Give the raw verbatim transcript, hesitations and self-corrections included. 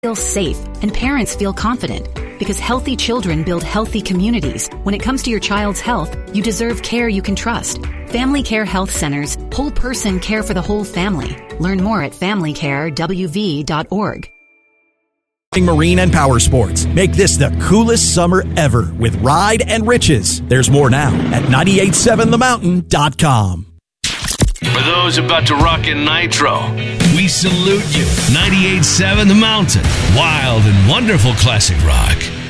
feel safe and parents feel confident. Because healthy children build healthy communities. When it comes to your child's health, you deserve care you can trust. Family Care Health Centers, whole person care for the whole family. Learn more at family care w v dot org. Marine and power sports. Make this the coolest summer ever with Ride and Riches. There's more now at nine eight seven the mountain dot com. For those about to rock in Nitro, we salute you. ninety-eight point seven The Mountain. Wild and wonderful classic rock.